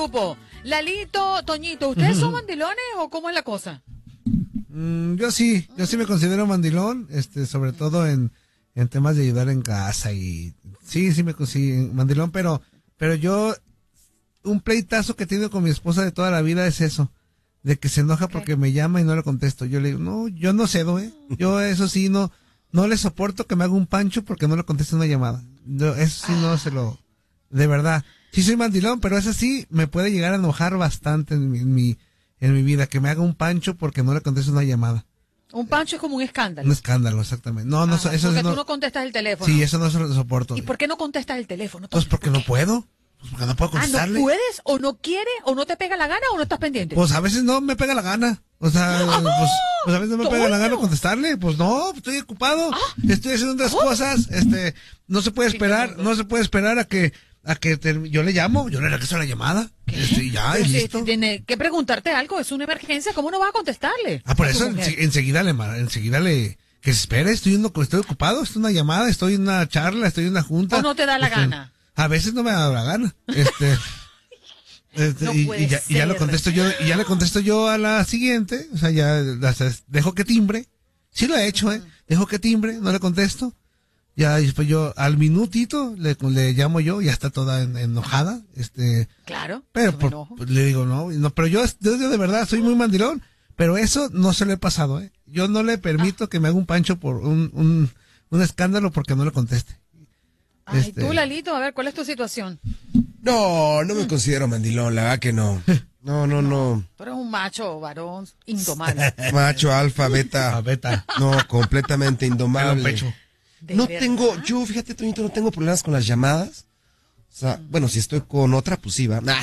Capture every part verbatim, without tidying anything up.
grupo. Lalito, Toñito, ¿ustedes uh-huh. son mandilones o cómo es la cosa? Mm, yo sí, yo sí me considero mandilón, este, sobre todo en, en temas de ayudar en casa y sí, sí me considero mandilón, pero, pero yo, un pleitazo que he tenido con mi esposa de toda la vida es eso, de que se enoja okay. porque me llama y no le contesto. Yo le digo, no, yo no cedo, eh, yo eso sí no, no le soporto que me haga un pancho porque no le contesto una llamada. Yo, eso sí no se lo, de verdad. Sí soy mandilón, pero eso sí me puede llegar a enojar bastante en mi, en mi, en mi vida, que me haga un pancho porque no le contesto una llamada. Un pancho es como un escándalo. Un escándalo, exactamente. No, no, Ajá, eso porque no, tú no contestas el teléfono. Sí, eso no se lo soporto. ¿Y por qué no contestas el teléfono? Pues porque no puedo. Pues porque no puedo contestarle. Ah, ¿no puedes? ¿O no quieres? ¿O no te pega la gana? ¿O no estás pendiente? Pues a veces no me pega la gana. O sea, ¡oh! pues, pues a veces no me pega la gana contestarle. Pues no, estoy ocupado. ¿Ah? Estoy haciendo otras ¿Oh? cosas. Este, no se puede esperar, no se puede esperar a que a que te, yo le llamo, yo le regreso la llamada. ¿Qué? Este, ya, y listo. Tiene que preguntarte algo, es una emergencia, ¿cómo no vas a contestarle? Ah, por eso en, enseguida le, enseguida le, que se espere, estoy, en, estoy ocupado, estoy en una llamada, estoy en una charla, estoy en una junta. ¿O no te da la este, gana? A veces no me da la gana. Este, este no y, puede y, ya, y ya lo contesto yo, y ya le contesto yo a la siguiente, o sea, ya, dejo que timbre. Sí lo he hecho, uh-huh. eh. Dejo que timbre, no le contesto. Ya después yo al minutito le, le llamo yo, ya está toda en, enojada, este. Claro. Pero por, pues, le digo no, no, pero yo, yo, yo de verdad soy muy mandilón, pero eso no se lo he pasado, eh. Yo no le permito ah. que me haga un pancho por un, un, un escándalo porque no le conteste. Ay, este... tú, Lalito, a ver, ¿cuál es tu situación? No, no me considero mandilón, la verdad que no. No, no, no. Tú eres un macho, varón, indomable. Macho, alfa, beta. beta. No, completamente indomable. Pecho. No verdad? tengo, yo, fíjate, Toñito, no tengo problemas con las llamadas. O sea, mm. bueno, si estoy con otra, pues sí, va. Nah,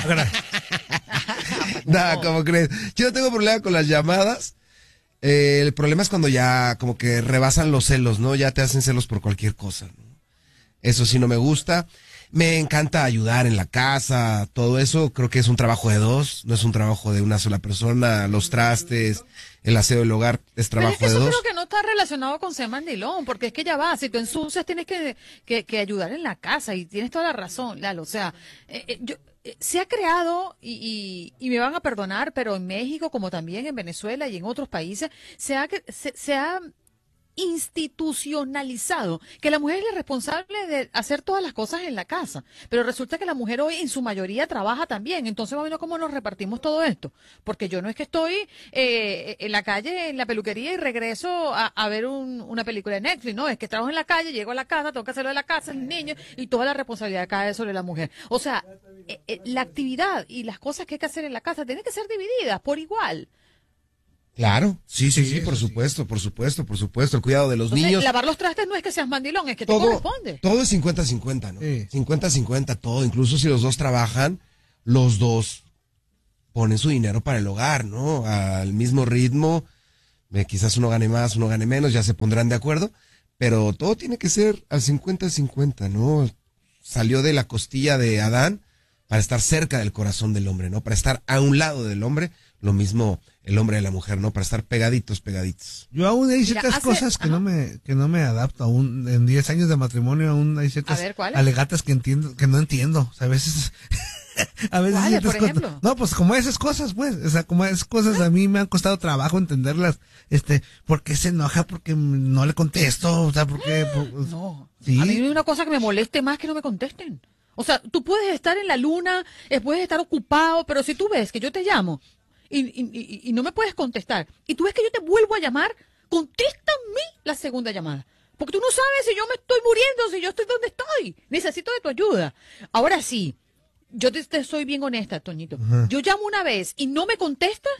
nah, ¿cómo crees? Yo no tengo problema con las llamadas. Eh, el problema es cuando ya como que rebasan los celos, ¿no? Ya te hacen celos por cualquier cosa, ¿no? Eso sí no me gusta. Me encanta ayudar en la casa, todo eso. Creo que es un trabajo de dos, no es un trabajo de una sola persona. Los trastes, el aseo del hogar es trabajo Pero es que de eso dos. creo que no está relacionado con ser mandilón, porque es que ya va, si tú ensucias tienes que, que, que ayudar en la casa y tienes toda la razón, Lalo. O sea, eh, eh, yo, eh, se ha creado, y, y, y me van a perdonar, pero en México, como también en Venezuela y en otros países, se ha, se, se ha institucionalizado que la mujer es la responsable de hacer todas las cosas en la casa, pero resulta que la mujer hoy en su mayoría trabaja también. Entonces, más o menos, ¿cómo nos repartimos todo esto? Porque yo no es que estoy eh, en la calle, en la peluquería y regreso a, a ver un, una película de Netflix, no, es que trabajo en la calle, llego a la casa, tengo que hacerlo de la casa, el niño, y toda la responsabilidad cae sobre la mujer. O sea, eh, eh, la actividad y las cosas que hay que hacer en la casa tienen que ser divididas por igual. Claro, sí, sí, sí, sí, por supuesto, por supuesto, por supuesto, el cuidado de los Entonces, niños. Lavar los trastes no es que seas mandilón, es que todo, te corresponde. Todo es cincuenta cincuenta, ¿no? Sí. cincuenta cincuenta, todo, incluso si los dos trabajan, los dos ponen su dinero para el hogar, ¿no? Al mismo ritmo, eh, quizás uno gane más, uno gane menos, ya se pondrán de acuerdo, pero todo tiene que ser al cincuenta cincuenta, ¿no? Salió de la costilla de Adán para estar cerca del corazón del hombre, ¿no? Para estar a un lado del hombre, lo mismo el hombre de la mujer, ¿no? Para estar pegaditos, pegaditos. Yo aún hay ciertas Mira, hace... cosas que Ajá. no me que no me adapto, aún en diez años de matrimonio aún hay ciertas ver, alegatas que entiendo, que no entiendo, o sea, a veces a veces ¿Cuáles, por cosas, ejemplo? No, pues como esas cosas, pues, o sea, como esas cosas a mí me han costado trabajo entenderlas, este, ¿por qué se enoja? Porque no le contesto, o sea, porque por, no, ¿sí? A mí no hay una cosa que me moleste más que no me contesten. O sea, tú puedes estar en la luna, puedes estar ocupado, pero si tú ves que yo te llamo y, y, y, y no me puedes contestar, y tú ves que yo te vuelvo a llamar, contéstame la segunda llamada. Porque tú no sabes si yo me estoy muriendo, si yo estoy donde estoy. Necesito de tu ayuda. Ahora sí, yo te, te soy bien honesta, Toñito. Uh-huh. Yo llamo una vez y no me contestas,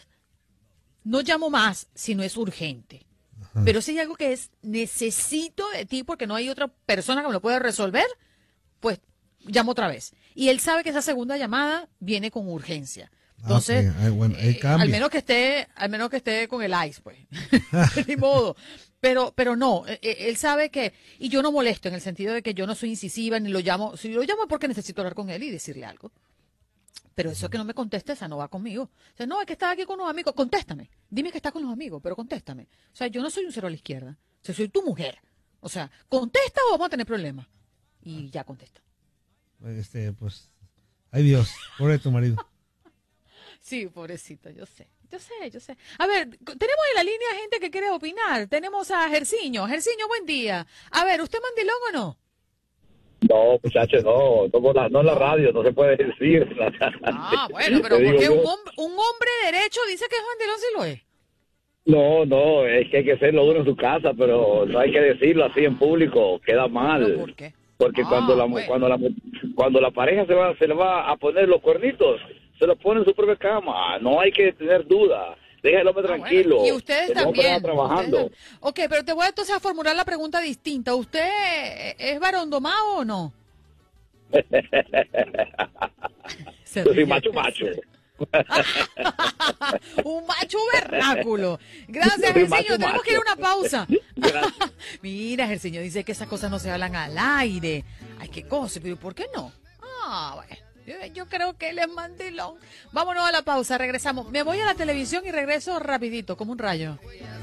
no llamo más si no es urgente. Uh-huh. Pero si hay algo que es necesito de ti porque no hay otra persona que me lo pueda resolver, pues llamo otra vez. Y él sabe que esa segunda llamada viene con urgencia. Entonces, okay. Ay, bueno, eh, al menos que esté, al menos que esté con el ice, pues. Ni modo. Pero, pero no, eh, él sabe que, y yo no molesto en el sentido de que yo no soy incisiva ni lo llamo, si lo llamo es porque necesito hablar con él y decirle algo. Pero eso es que no me conteste, esa no va conmigo. O sea, no, es que estás aquí con los amigos, contéstame. Dime que estás con los amigos, pero contéstame. O sea, yo no soy un cero a la izquierda. O sea, soy tu mujer. O sea, contesta o vamos a tener problemas. Y ya contesta. Este, pues, ay Dios, pobre tu marido. Sí, pobrecito, yo sé, yo sé, yo sé. A ver, tenemos en la línea gente que quiere opinar. Tenemos a Jerciño. Jerciño, buen día. A ver, ¿usted mandilón o no? No, muchachos, no, no, la, no en la radio, no se puede decir. Ah, bueno, pero ¿por qué un hombre, un hombre derecho dice que es mandilón si lo es? No, no, es que hay que hacerlo uno en su casa, pero no hay que decirlo así en público, queda mal. ¿Por qué? Porque ah, cuando la bueno. cuando la cuando la pareja se va se le va a poner los cuernitos, se los pone en su propia cama, no hay que tener duda. Deja el hombre ah, tranquilo. Bueno. Y ustedes también. Trabajando. Ustedes... Ok, pero te voy entonces a formular la pregunta distinta. ¿Usted es varón domado o no? Yo soy macho macho. Un macho vernáculo. Gracias, Jerciño. Tenemos que ir a una pausa. Mira, Jerciño dice que esas cosas no se hablan al aire. Ay, qué cosa, pero ¿por qué no? Ah, bueno. Yo, yo creo que él es mandilón. Vámonos a la pausa, regresamos. Me voy a la televisión y regreso rapidito, como un rayo.